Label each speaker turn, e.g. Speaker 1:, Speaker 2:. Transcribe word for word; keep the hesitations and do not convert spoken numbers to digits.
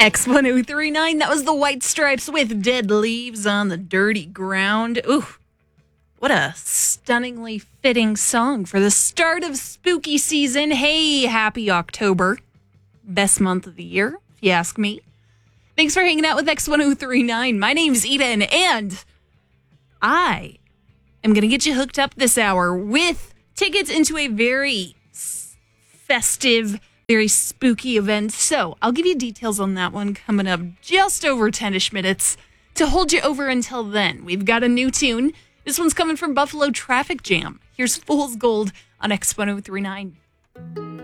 Speaker 1: X ten thirty-nine, that was the White Stripes with Dead Leaves on the Dirty Ground. Ooh, what a stunningly fitting song for the start of spooky season. Hey, happy October. Best month of the year, if you ask me. Thanks for hanging out with X ten thirty-nine. My name's Eden, and I am going to get you hooked up this hour with tickets into a very festive, very spooky event. So I'll give you details on that one coming up just over ten-ish minutes to hold you over until then. We've got a new tune. This one's coming from Buffalo Traffic Jam. Here's Fool's Gold on X ten thirty-nine.